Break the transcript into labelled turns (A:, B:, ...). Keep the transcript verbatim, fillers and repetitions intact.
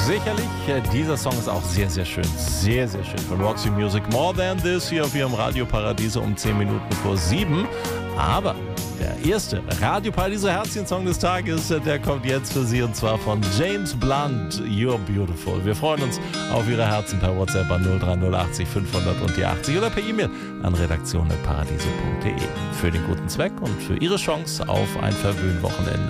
A: Sicherlich, äh, dieser Song ist auch sehr, sehr schön. Sehr, sehr schön. Von Roxy Music. More Than This hier auf Ihrem Radio Paradiso um zehn Minuten vor sieben. Aber der erste Radio Paradiso Herzchen-Song des Tages, äh, der kommt jetzt für Sie und zwar von James Blunt. You're Beautiful. Wir freuen uns auf Ihre Herzen per WhatsApp an null drei null achtzig fünfhundert und die achtzig oder per E-Mail an redaktion punkt paradiso punkt de. Für den guten Zweck und für Ihre Chance auf ein Verwöhnwochenende.